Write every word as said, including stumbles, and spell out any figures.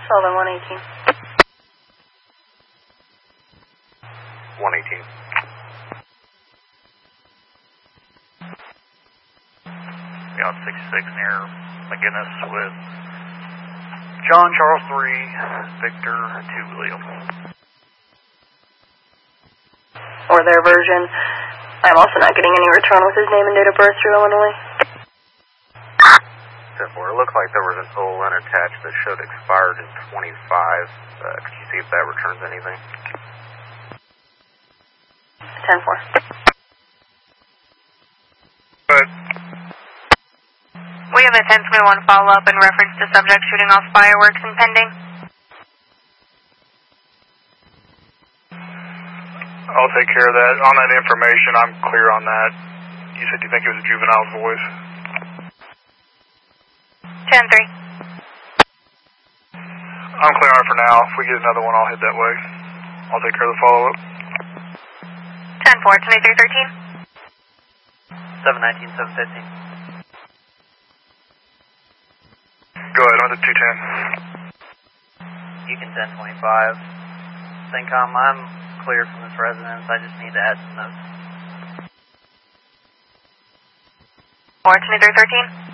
Sullivan one eighteen. one eighteen. Yacht sixty-six near McGinnis with John Charles three, Victor two William. Or their version. I'm also not getting any return with his name and date of birth through Illinois. ten four, it looked like there was an O L N attached that showed expired in twenty-five. Uh, could you see if that returns anything? ten four. Good. We have a ten twenty-one follow-up in reference to subject shooting off fireworks and pending. I'll take care of that. On that information, I'm clear on that. You said you think it was a juvenile's voice. ten three. I'm clear on it for now. If we get another one, I'll head that way. I'll take care of the follow-up. ten four, twenty-three thirteen. seven nineteen, seven fifteen. Go ahead, I'm at the two ten. You can ten twenty-five. CENTCOM, I'm clear from this residence. I just need to add some notes. four twenty-three thirteen.